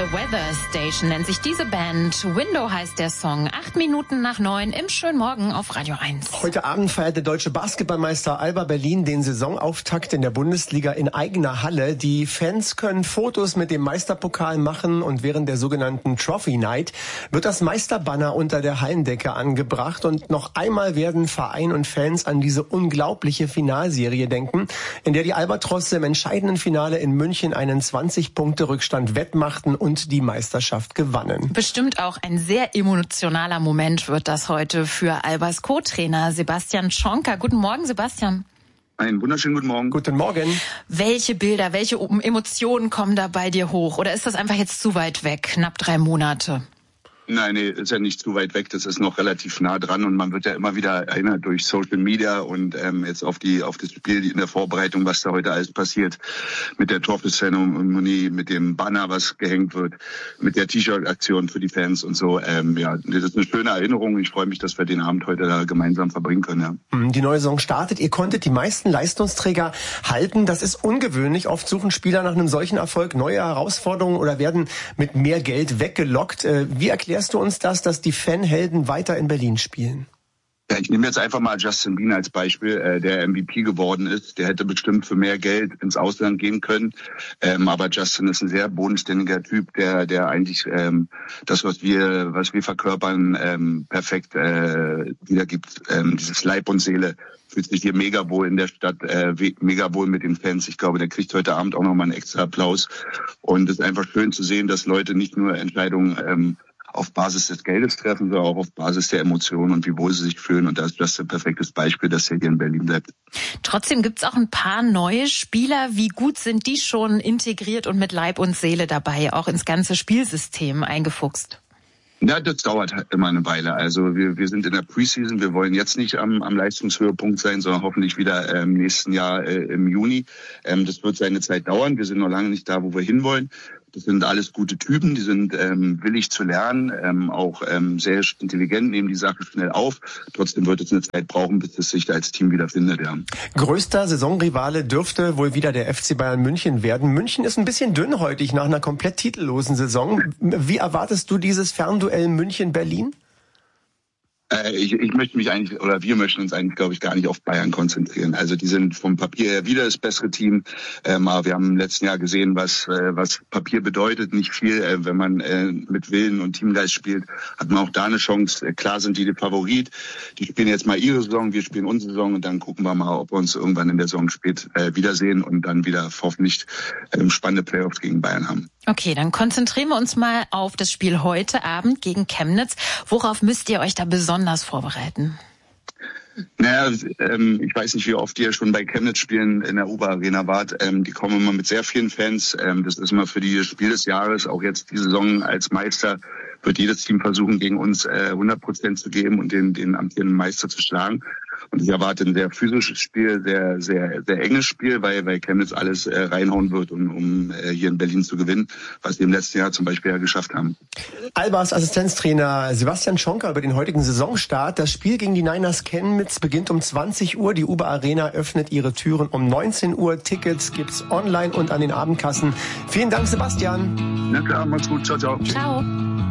The Weather Station nennt sich diese Band. Window heißt der Song. 8 Minuten nach 9 im schönen Morgen auf Radio 1. Heute Abend feiert der deutsche Basketballmeister Alba Berlin den Saisonauftakt in der Bundesliga in eigener Halle. Die Fans können Fotos mit dem Meisterpokal machen und während der sogenannten Trophy Night wird das Meisterbanner unter der Hallendecke angebracht. Und noch einmal werden Verein und Fans an diese unglaubliche Finalserie denken, in der die Albatrosse im entscheidenden Finale in München einen 20-Punkte-Rückstand wettmachten und die Meisterschaft gewannen. Bestimmt auch ein sehr emotionaler Moment wird das heute für Albas Co-Trainer Sebastian Schonka. Guten Morgen, Sebastian. Einen wunderschönen guten Morgen. Guten Morgen. Welche Bilder, welche Emotionen kommen da bei dir hoch? Oder ist das einfach jetzt zu weit weg, knapp 3 Monate? Nein, ist ja nicht zu weit weg. Das ist noch relativ nah dran und man wird ja immer wieder erinnert durch Social Media und jetzt auf das Spiel in der Vorbereitung, was da heute alles passiert mit der Trophy-Zeremonie, mit dem Banner, was gehängt wird, mit der T-Shirt-Aktion für die Fans und so. Ja, das ist eine schöne Erinnerung. Ich freue mich, dass wir den Abend heute da gemeinsam verbringen können. Ja. Die neue Saison startet. Ihr konntet die meisten Leistungsträger halten. Das ist ungewöhnlich. Oft suchen Spieler nach einem solchen Erfolg neue Herausforderungen oder werden mit mehr Geld weggelockt. Wie erklärst du uns das, dass die Fanhelden weiter in Berlin spielen? Ja, ich nehme jetzt einfach mal Justin Bieber als Beispiel, der MVP geworden ist. Der hätte bestimmt für mehr Geld ins Ausland gehen können. Aber Justin ist ein sehr bodenständiger Typ, der eigentlich das, was wir verkörpern, perfekt wiedergibt. Dieses Leib und Seele. Fühlt sich hier mega wohl in der Stadt, mega wohl mit den Fans. Ich glaube, der kriegt heute Abend auch nochmal einen extra Applaus. Und es ist einfach schön zu sehen, dass Leute nicht nur Entscheidungen auf Basis des Geldes treffen, sondern auch auf Basis der Emotionen und wie wohl sie sich fühlen. Und da ist das ein perfektes Beispiel, dass er hier in Berlin bleibt. Trotzdem gibt's auch ein paar neue Spieler. Wie gut sind die schon integriert und mit Leib und Seele dabei, auch ins ganze Spielsystem eingefuchst? Ja, das dauert halt immer eine Weile. Also wir sind in der Preseason. Wir wollen jetzt nicht am Leistungshöhepunkt sein, sondern hoffentlich wieder im nächsten Jahr im Juni. Das wird seine Zeit dauern. Wir sind noch lange nicht da, wo wir hinwollen. Das sind alles gute Typen, die sind willig zu lernen, auch sehr intelligent, nehmen die Sache schnell auf. Trotzdem wird es eine Zeit brauchen, bis es sich da als Team wieder findet. Ja. Größter Saisonrivale dürfte wohl wieder der FC Bayern München werden. München ist ein bisschen dünnhäutig nach einer komplett titellosen Saison. Wie erwartest du dieses Fernduell München-Berlin? Ich möchte mich eigentlich, oder wir möchten uns eigentlich, glaube ich, gar nicht auf Bayern konzentrieren. Also die sind vom Papier her wieder das bessere Team. Aber wir haben im letzten Jahr gesehen, was Papier bedeutet. Nicht viel. Wenn man mit Willen und Teamgeist spielt, hat man auch da eine Chance. Klar sind die der Favorit. Die spielen jetzt mal ihre Saison, wir spielen unsere Saison und dann gucken wir mal, ob wir uns irgendwann in der Saison spät wiedersehen und dann wieder hoffentlich spannende Playoffs gegen Bayern haben. Okay, dann konzentrieren wir uns mal auf das Spiel heute Abend gegen Chemnitz. Worauf müsst ihr euch da besonders vorbereiten? Naja, ich weiß nicht, wie oft ihr schon bei Chemnitz spielen in der Uber-Arena wart. Die kommen immer mit sehr vielen Fans. Das ist immer für die Spiel des Jahres. Auch jetzt die Saison als Meister wird jedes Team versuchen, gegen uns 100% zu geben und den amtierenden Meister zu schlagen. Und ich erwarte ein sehr physisches Spiel, sehr, sehr, sehr enges Spiel, weil Chemnitz alles reinhauen wird, um hier in Berlin zu gewinnen, was wir im letzten Jahr zum Beispiel ja geschafft haben. Albas Assistenztrainer Sebastian Schonka über den heutigen Saisonstart. Das Spiel gegen die Niners Chemnitz beginnt um 20 Uhr. Die Uber Arena öffnet ihre Türen um 19 Uhr. Tickets gibt's online und an den Abendkassen. Vielen Dank, Sebastian. Na klar, macht's gut. Ciao, ciao. Ciao.